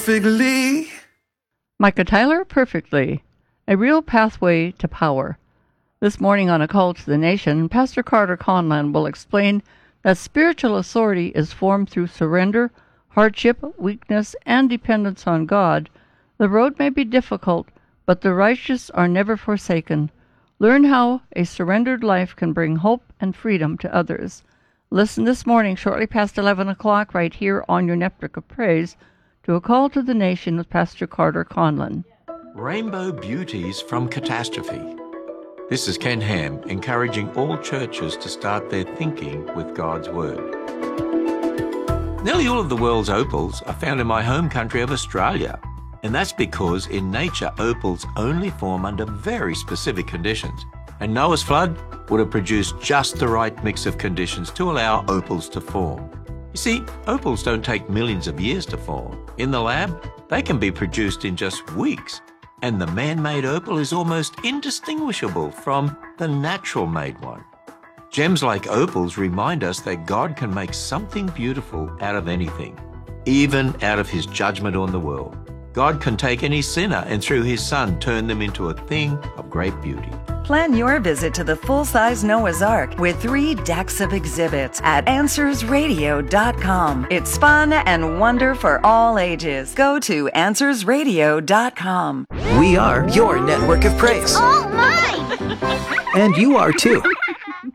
Perfectly. Micah Tyler, Perfectly, a real pathway to power. This morning on A Call to the Nation, Pastor Carter Conlon will explain that spiritual authority is formed through surrender, hardship, weakness, and dependence on God. The road may be difficult, but the righteous are never forsaken. Learn how a surrendered life can bring hope and freedom to others. Listen this morning, shortly past 11 o'clock, right here on your Network of Praise, to A Call to the Nation with Pastor Carter Conlon. Rainbow Beauties from Catastrophe. This is Ken Ham, encouraging all churches to start their thinking with God's Word. Nearly all of the world's opals are found in my home country of Australia, and that's because in nature opals only form under very specific conditions, and Noah's flood would have produced just the right mix of conditions to allow opals to form. You see, opals don't take millions of years to form. In the lab, they can be produced in just weeks, and the man-made opal is almost indistinguishable from the natural-made one. Gems like opals remind us that God can make something beautiful out of anything, even out of His judgment on the world. God can take any sinner and through His Son turn them into a thing of great beauty. Plan your visit to the full-size Noah's Ark with 3 decks of exhibits at AnswersRadio.com. It's fun and wonder for all ages. Go to AnswersRadio.com. We are your network of praise. All mine! And you are too.